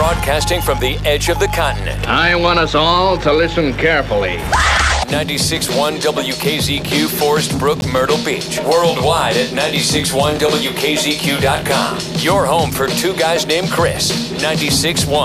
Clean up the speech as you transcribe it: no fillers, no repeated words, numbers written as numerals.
Broadcasting from the edge of the continent. I want us all to listen carefully. 96.1 WKZQ, Forest Brook, Myrtle Beach. Worldwide at 96.1WKZQ.com. Your home for two guys named Chris. 96.1